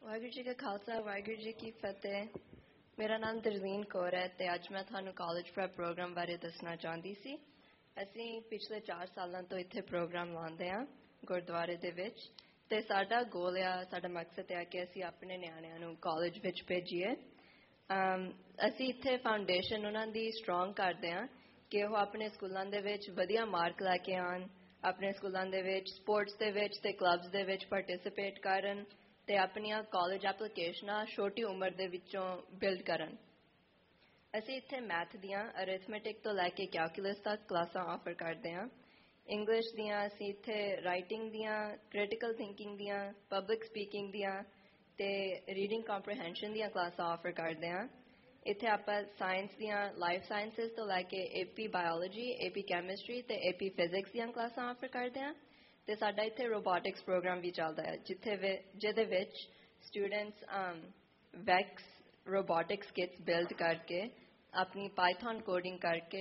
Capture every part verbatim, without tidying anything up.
ਵਾਹਿਗੁਰੂ ਜੀ ਕਾ ਖਾਲਸਾ ਵਾਹਿਗੁਰੂ ਜੀ ਕੀ ਫਤਿਹ। ਮੇਰਾ ਨਾਮ ਤਰਜ਼ੀਨ ਕੌਰ ਹੈ ਅਤੇ ਅੱਜ ਮੈਂ ਤੁਹਾਨੂੰ ਕਾਲਜ ਪ੍ਰੈਪ ਪ੍ਰੋਗਰਾਮ ਬਾਰੇ ਦੱਸਣਾ ਚਾਹੁੰਦੀ ਸੀ। ਅਸੀਂ ਪਿਛਲੇ ਚਾਰ ਸਾਲਾਂ ਤੋਂ ਇੱਥੇ ਪ੍ਰੋਗਰਾਮ ਲਾਉਂਦੇ ਹਾਂ ਗੁਰਦੁਆਰੇ ਦੇ ਵਿੱਚ, ਅਤੇ ਸਾਡਾ ਗੋਲ ਆ, ਸਾਡਾ ਮਕਸਦ ਆ ਕਿ ਅਸੀਂ ਆਪਣੇ ਨਿਆਣਿਆਂ ਨੂੰ ਕਾਲਜ ਵਿੱਚ ਭੇਜੀਏ। ਅਸੀਂ ਇੱਥੇ ਫਾਊਂਡੇਸ਼ਨ ਉਹਨਾਂ ਦੀ ਸਟਰੋਂਗ ਕਰਦੇ ਹਾਂ ਕਿ ਉਹ ਆਪਣੇ ਸਕੂਲਾਂ ਦੇ ਵਿੱਚ ਵਧੀਆ ਮਾਰਕ ਲੈ ਕੇ ਆਉਣ, ਆਪਣੇ ਸਕੂਲਾਂ ਦੇ ਵਿੱਚ ਸਪੋਰਟਸ ਦੇ ਵਿੱਚ ਅਤੇ ਕਲੱਬਸ ਦੇ ਵਿੱਚ ਪਾਰਟੀਸਪੇਟ ਕਰਨ ਅਤੇ ਆਪਣੀਆਂ ਕਾਲਜ ਐਪਲੀਕੇਸ਼ਨਾਂ ਛੋਟੀ ਉਮਰ ਦੇ ਵਿੱਚੋਂ ਬਿਲਡ ਕਰਨ। ਅਸੀਂ ਇੱਥੇ ਮੈਥ ਦੀਆਂ, ਅਰਿਥਮੈਟਿਕ ਤੋਂ ਲੈ ਕੇ ਕੈਲਕੂਲਸ ਤੱਕ ਕਲਾਸਾਂ ਆਫਰ ਕਰਦੇ ਹਾਂ। ਇੰਗਲਿਸ਼ ਦੀਆਂ ਅਸੀਂ ਇੱਥੇ ਰਾਈਟਿੰਗ ਦੀਆਂ, ਕ੍ਰਿਟੀਕਲ ਥਿੰਕਿੰਗ ਦੀਆਂ, ਪਬਲਿਕ ਸਪੀਕਿੰਗ ਦੀਆਂ ਅਤੇ ਰੀਡਿੰਗ ਕੰਪਰੀਹੈਂਸ਼ਨ ਦੀਆਂ ਕਲਾਸਾਂ ਆਫਰ ਕਰਦੇ ਹਾਂ। ਇੱਥੇ ਆਪਾਂ ਸਾਇੰਸ ਦੀਆਂ, ਲਾਈਫ ਸਾਇੰਸਿਸ ਤੋਂ ਲੈ ਕੇ ਏ ਪੀ ਬਾਇਓਲੋਜੀ, ਏ ਪੀ ਕੈਮਿਸਟਰੀ ਅਤੇ ਏ ਪੀ ਫਿਜ਼ਿਕਸ ਦੀਆਂ ਕਲਾਸਾਂ ਆਫਰ ਕਰਦੇ ਹਾਂ। ਅਤੇ ਸਾਡਾ ਇੱਥੇ ਰੋਬੋਟਿਕਸ ਪ੍ਰੋਗਰਾਮ ਵੀ ਚੱਲਦਾ ਹੈ, ਜਿੱਥੇ ਵਿ ਜਿਹਦੇ ਵਿੱਚ students wax robotics kits build ਕਰਕੇ, ਆਪਣੀ ਪਾਈਥਨ ਕੋਡਿੰਗ ਕਰਕੇ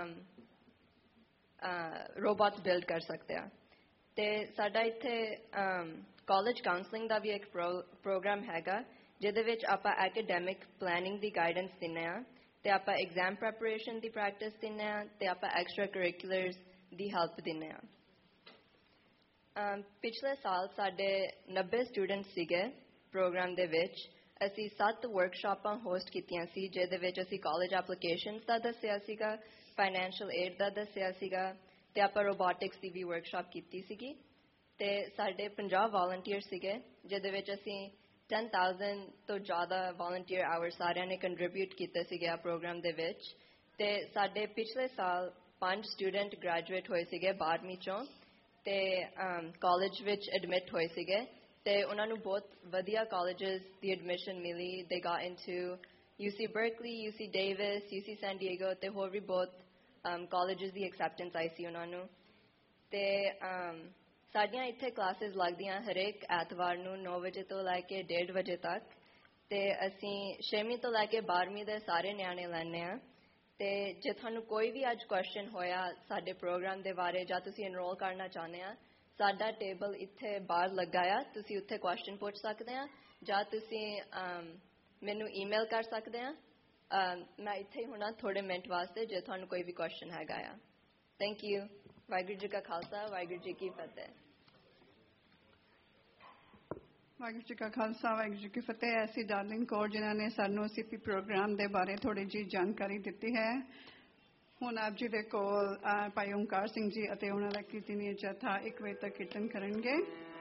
ਰੋਬੋਟਸ ਬਿਲਡ ਕਰ ਸਕਦੇ ਆ। ਅਤੇ ਸਾਡਾ ਇੱਥੇ ਕਾਲਜ ਕਾਉਂਸਲਿੰਗ ਦਾ ਵੀ ਇੱਕ ਪ੍ਰੋ ਪ੍ਰੋਗਰਾਮ ਹੈਗਾ, ਜਿਹਦੇ ਵਿੱਚ ਆਪਾਂ ਐਕੈਡੈਮਿਕ ਪਲੈਨਿੰਗ ਦੀ ਗਾਈਡੈਂਸ ਦਿੰਦੇ ਹਾਂ, ਅਤੇ ਆਪਾਂ ਐਗਜ਼ਾਮ ਪ੍ਰੈਪਰੇਸ਼ਨ ਦੀ ਪ੍ਰੈਕਟਿਸ ਦਿੰਦੇ ਹਾਂ, ਅਤੇ ਆਪਾਂ ਐਕਸਟਰਾ ਕਰਿਕੂਲਰਸ ਦੀ ਹੈਲਪ ਦਿੰਦੇ ਹਾਂ। ਪਿਛਲੇ ਸਾਲ ਸਾਡੇ ਨੱਬੇ ਸਟੂਡੈਂਟ ਸੀਗੇ ਪ੍ਰੋਗਰਾਮ ਦੇ ਵਿੱਚ। ਅਸੀਂ ਸੱਤ ਵਰਕਸ਼ਾਪਾਂ ਹੋਸਟ ਕੀਤੀਆਂ ਸੀ, ਜਿਹਦੇ ਵਿੱਚ ਅਸੀਂ ਕਾਲਜ ਐਪਲੀਕੇਸ਼ਨਸ ਦਾ ਦੱਸਿਆ ਸੀਗਾ, ਫਾਈਨੈਂਸ਼ੀਅਲ ਏਡ ਦਾ ਦੱਸਿਆ ਸੀਗਾ, ਅਤੇ ਆਪਾਂ ਰੋਬੋਟਿਕਸ ਦੀ ਵੀ ਵਰਕਸ਼ਾਪ ਕੀਤੀ ਸੀਗੀ। ਅਤੇ ਸਾਡੇ ਪੰਜਾਹ ਵਾਲੰਟੀਅਰ ਸੀਗੇ, ਜਿਹਦੇ ਵਿੱਚ ਅਸੀਂ ਟੈਨ ਥਾਊਜ਼ੈਂਡ ਤੋਂ ਜ਼ਿਆਦਾ ਵਾਲੰਟੀਅਰ ਆਵਰ ਸਾਰਿਆਂ ਨੇ ਕੰਟਰੀਬਿਊਟ ਕੀਤੇ ਸੀਗੇ ਆ ਪ੍ਰੋਗਰਾਮ ਦੇ ਵਿੱਚ। ਅਤੇ ਸਾਡੇ ਪਿਛਲੇ ਸਾਲ ਪੰਜ ਸਟੂਡੈਂਟ ਗ੍ਰੈਜੂਏਟ ਹੋਏ ਸੀਗੇ ਬਾਰ੍ਹਵੀਂ 'ਚੋਂ, ਅਤੇ ਕਾਲਜ ਵਿੱਚ ਐਡਮਿਟ ਹੋਏ ਸੀਗੇ, ਅਤੇ ਉਹਨਾਂ ਨੂੰ ਬਹੁਤ ਵਧੀਆ ਕਾਲਜਿਸ ਦੀ ਐਡਮਿਸ਼ਨ ਮਿਲੀ। ਦੇ Gat into you C ਬਰਕਲੀ, you C Davis, you C San Diego ਅਤੇ ਹੋਰ ਵੀ ਬਹੁਤ ਕਾਲਜਿਸ ਦੀ ਐਕਸੈਪਟੈਂਸ ਆਈ ਸੀ ਉਹਨਾਂ ਨੂੰ। ਅਤੇ ਸਾਡੀਆਂ ਇੱਥੇ ਕਲਾਸਿਸ ਲੱਗਦੀਆਂ ਹਰੇਕ ਐਤਵਾਰ ਨੂੰ ਨੌ ਵਜੇ ਤੋਂ ਲੈ ਕੇ ਡੇਢ ਵਜੇ ਤੱਕ, ਅਤੇ ਅਸੀਂ ਛੇਵੀਂ ਤੋਂ ਲੈ ਕੇ ਬਾਰ੍ਹਵੀਂ ਦੇ ਸਾਰੇ ਨਿਆਣੇ ਲੈਂਦੇ ਹਾਂ। ਅਤੇ ਜੇ ਤੁਹਾਨੂੰ ਕੋਈ ਵੀ ਅੱਜ ਕੁਐਸਚਨ ਹੋਇਆ ਸਾਡੇ ਪ੍ਰੋਗਰਾਮ ਦੇ ਬਾਰੇ, ਜਾਂ ਤੁਸੀਂ ਇਨਰੋਲ ਕਰਨਾ ਚਾਹੁੰਦੇ ਆ, ਸਾਡਾ ਟੇਬਲ ਇੱਥੇ ਬਾਹਰ ਲੱਗਾ ਆ, ਤੁਸੀਂ ਉੱਥੇ ਕੁਐਸਚਨ ਪੁੱਛ ਸਕਦੇ ਆ, ਜਾਂ ਤੁਸੀਂ ਮੈਨੂੰ ਈਮੇਲ ਕਰ ਸਕਦੇ ਆ। ਮੈਂ ਇੱਥੇ ਹੀ ਹੋਣਾ ਥੋੜ੍ਹੇ ਮਿੰਟ ਵਾਸਤੇ ਜੇ ਤੁਹਾਨੂੰ ਕੋਈ ਵੀ ਕੁਐਸਚਨ ਹੈਗਾ ਆ। Thank you. ਵਾਹਿਗੁਰੂ ਜੀ ਕਾ ਖਾਲਸਾ ਵਾਹਿਗੁਰੂ ਜੀ ਕੀ ਫਤਿਹ। ਵਾਹਿਗੁਰੂ ਜੀ ਕਾ ਖਾਲਸਾ ਵਾਹਿਗੁਰੂ ਜੀ ਕੀ ਫਤਿਹ। ਐਸੀ ਡਾਰਲਿੰਗ ਕੌਰ ਜਿਨ੍ਹਾਂ ਨੇ ਸਾਨੂੰ ਸੀ ਪੀ ਪ੍ਰੋਗਰਾਮ ਦੇ ਬਾਰੇ ਥੋੜ੍ਹੀ ਜਿਹੀ ਜਾਣਕਾਰੀ ਦਿੱਤੀ ਹੈ। ਹੁਣ ਆਪ ਜੀ ਦੇ ਕੋਲ ਭਾਈ ਓਂਕਾਰ ਸਿੰਘ ਜੀ ਅਤੇ ਉਹਨਾਂ ਦਾ ਕੀਰਤਨੀਏ ਜਥਾ ਇੱਕ ਵਜੇ ਤੱਕ ਕੀਰਤਨ ਕਰਨਗੇ।